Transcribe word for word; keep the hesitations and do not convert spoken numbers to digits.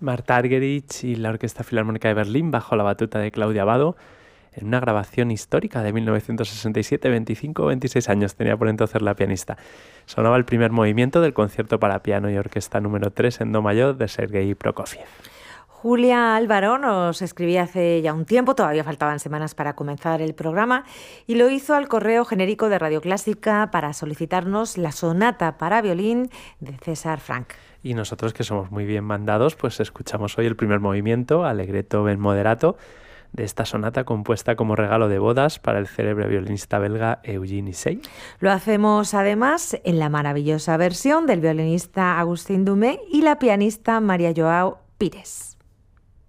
Marta Argerich y la Orquesta Filarmónica de Berlín bajo la batuta de Claudia Abbado, en una grabación histórica de mil novecientos sesenta y siete, veinticinco o veintiséis años tenía por entonces la pianista. Sonaba el primer movimiento del concierto para piano y orquesta número tres en do mayor de Sergei Prokofiev. Julia Álvaro nos escribía hace ya un tiempo, todavía faltaban semanas para comenzar el programa, y lo hizo al correo genérico de Radio Clásica para solicitarnos la sonata para violín de César Franck. Y nosotros, que somos muy bien mandados, pues escuchamos hoy el primer movimiento, Allegretto ben moderato, de esta sonata compuesta como regalo de bodas para el célebre violinista belga Eugene Issei. Lo hacemos además en la maravillosa versión del violinista Agustín Dumé y la pianista María Joao Pires.